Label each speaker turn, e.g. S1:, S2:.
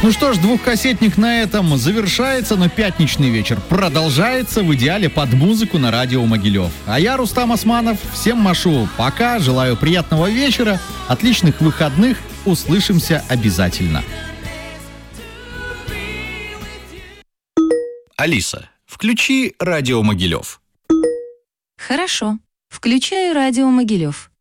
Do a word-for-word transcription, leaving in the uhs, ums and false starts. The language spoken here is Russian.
S1: Ну что ж, двухкассетник на этом завершается, но пятничный вечер продолжается в идеале под музыку на радио Могилев. А я, Рустам Османов, всем машу пока, желаю приятного вечера, отличных выходных, услышимся обязательно.
S2: Алиса, включи радио Могилев.
S3: Хорошо, включаю радио Могилев.